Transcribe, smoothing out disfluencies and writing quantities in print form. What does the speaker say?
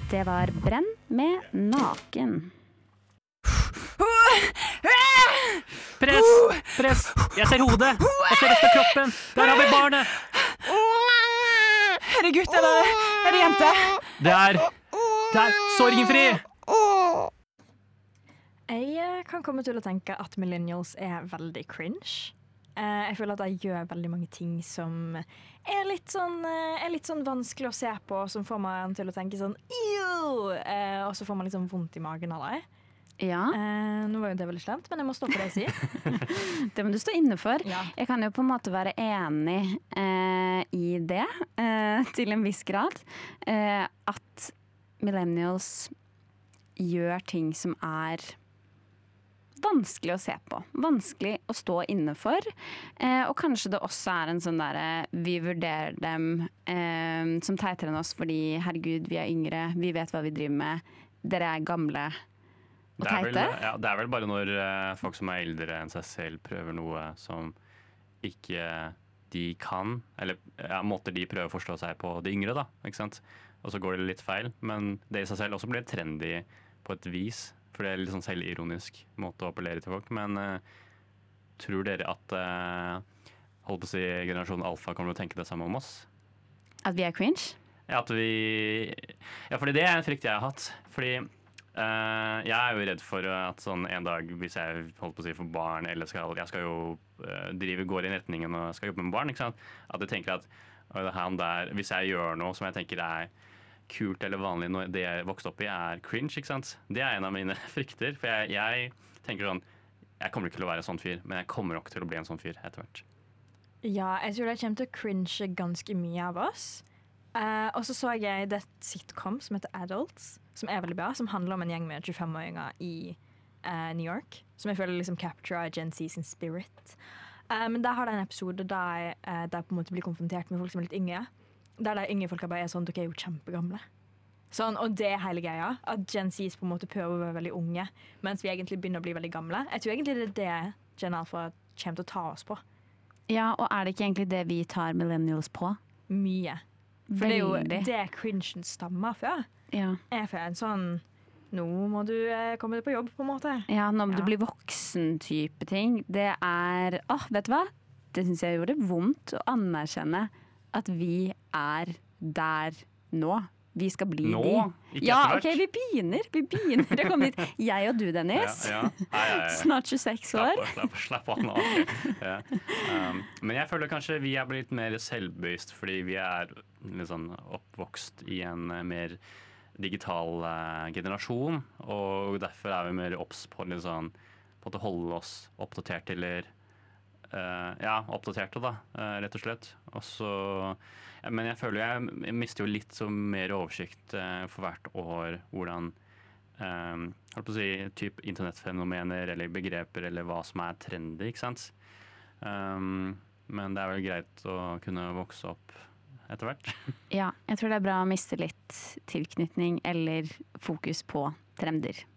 Det var Brenn med Naken. Press! Press! Jeg ser hodet! Jeg ser resten av kroppen! Der har vi barnet! Er det gutt eller er det jente? Det er sorgenfri! Jeg kan komme til å tenke at millennials er veldig cringe. Jeg føler at de gjør veldig mange ting som er litt sånn vanskelig å se på, som får meg til å tenke sånn og så får man litt sånn vondt i magen av det. Ja. Nå var jo det veldig slemt, men jeg må stå for det jeg sier. Det må du stå inne for. Ja. Jeg kan jo på en måte være enig i det, til en viss grad. At millennials gjør ting som er vanskelig å se på, vanskelig å stå inne for. Og kanskje det også er en sånn derre vi vurderer dem som teitere enn oss fordi herregud, vi er yngre, vi vet hva vi driver med, dere er gamle og teite. Det er vel bare når folk som er eldre enn seg selv prøver noe som ikke de kan, eller måter de prøver å forstå seg på de yngre, da, ikke sant? Og så går det litt feil, men det i seg selv også blir trendy på et vis. For det er litt sånn selvironisk måte å appellere til folk. Men tror dere at holdt på å si, generasjonen alfa kommer til å tenke det samme om oss? At vi er cringe? Ja, fordi det er en frykt jeg har hatt. Fordi jeg er jo redd for at sånn en dag, hvis jeg holdt på å si får barn, eller jeg skal jo går i den retningen og skal jobbe med barn, ikke sant? At jeg tenker at hvis jeg gjør noe som jeg tenker er kult eller vanlig når det jeg vokste opp i er cringe, ikke sant? Det er en av mine frykter, for jeg tenker sånn, jeg kommer ikke til å være en sånn fyr, men jeg kommer nok til å bli en sånn fyr etter hvert. Ja, jeg tror det kommer til å cringe ganske mye av oss. Og så jeg det sitcom som heter Adults, som er veldig bra, som handler om en gjeng med 25-åringer i New York, som jeg føler liksom capturer Gen Z sin spirit. Men der har det en episode der på en måte blir konfrontert med folk som er litt yngre, der de yngre folka bare er sånn, dere er jo kjempegamle. Sånn, og det er hele greia, at Gen Z's på en måte prøver å være veldig unge, mens vi egentlig begynner å bli veldig gamle. Jeg tror egentlig det er det Gen Alpha kommer til å ta oss på. Ja, og er det ikke egentlig det vi tar millennials på? Mye. For det er jo det cringen stammer fra. Ja. Jeg føler en sånn, nå må du komme deg på jobb på en måte. Ja, når du blir voksen type ting, det er, vet du hva? Det synes jeg gjorde vondt å anerkjenne at vi er der nå. Vi skal bli nå? De. Ikke ja, etter hvert. ok, vi begynner å komme dit. Jeg og du, Dennis. Ja. Snart 26 år. Slapp av nå. Ja. Men jeg føler kanskje vi er blitt mer selvbevisst, fordi vi er litt sånn oppvokst i en mer digital generasjon, og derfor er vi mer obs på litt sånn, på å holde oss oppdatert eller oppdaterte, da, rett og slett. Men jeg føler jeg mister jo litt så mer oversikt for hvert år hvordan holdt på å si, typ internettfenomener eller begreper eller hva som er trendy, ikke sant? Men det er vel greit å kunne vokse opp etter hvert. Ja, jeg tror det er bra å miste litt tilknytning eller fokus på trender.